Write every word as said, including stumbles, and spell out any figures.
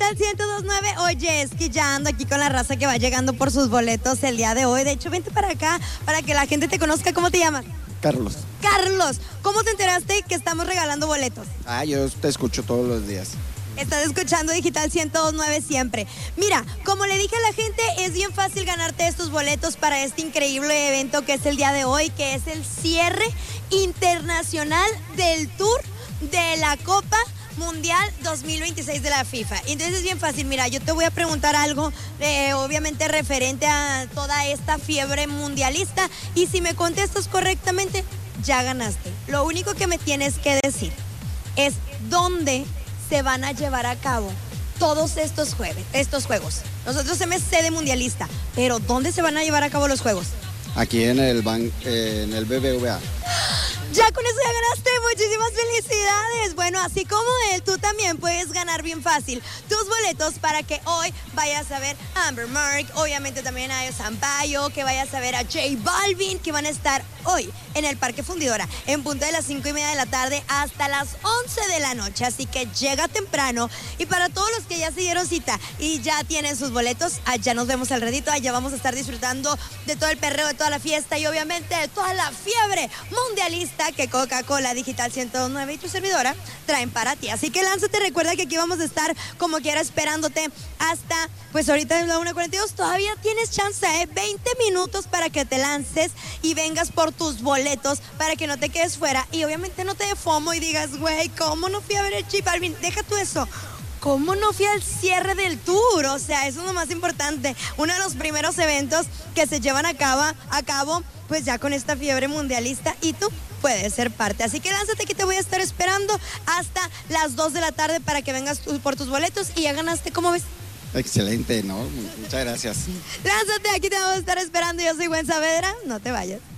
Digital ciento dos punto nueve. Oye, es que ya ando aquí con la raza que va llegando por sus boletos el día de hoy. De hecho, vente para acá para que la gente te conozca. ¿Cómo te llamas? Carlos. Carlos, ¿cómo te enteraste que estamos regalando boletos? Ah, yo te escucho todos los días. Estás escuchando Digital ciento dos punto nueve siempre. Mira, como le dije a la gente, es bien fácil ganarte estos boletos para este increíble evento que es el día de hoy, que es el cierre internacional del Tour de la Copa Mundial dos mil veintiséis de la FIFA. Entonces es bien fácil. Mira, yo te voy a preguntar algo, eh, obviamente referente a toda esta fiebre mundialista, y si me contestas correctamente, ya ganaste. Lo único que me tienes que decir es dónde se van a llevar a cabo todos estos jueves, estos juegos. Nosotros somos sede mundialista, pero ¿dónde se van a llevar a cabo los juegos? Aquí en el ban, eh, en el B B V A. Ya con eso ya ganaste, muchísimas felicidades. Bueno, así como él, tú también puedes ganar bien fácil tus boletos para que hoy vayas a ver a Amber Mark, obviamente también a Sampaio, que vayas a ver a J Balvin, que van a estar hoy en el Parque Fundidora en punto de las cinco y media de la tarde hasta las once de la noche. Así que llega temprano, y para todos los que ya se dieron cita y ya tienen sus boletos, allá nos vemos al redito, allá vamos a estar disfrutando de todo el perreo, de toda la fiesta y obviamente de toda la fiebre mundialista que Coca-Cola, Digital ciento dos punto nueve y tu servidora traen para ti. Así que lánzate, recuerda que aquí vamos a estar como quiera esperándote hasta, pues ahorita es la una cuarenta y dos, todavía tienes chance, ¿eh? veinte minutos para que te lances y vengas por tus boletos para que no te quedes fuera y obviamente no te dé fomo y digas, güey, ¿cómo no fui a ver el J Balvin? Deja tú eso. ¿Cómo no fui al cierre del tour? O sea, eso es lo más importante. Uno de los primeros eventos que se llevan a cabo, a cabo pues ya con esta fiebre mundialista, y tú puedes ser parte. Así que lánzate, que te voy a estar esperando hasta las dos de la tarde para que vengas tú por tus boletos y ya ganaste. ¿Cómo ves? Excelente, ¿no? Muchas gracias. Lánzate, aquí te vamos a estar esperando. Yo soy Gwen Saavedra, no te vayas.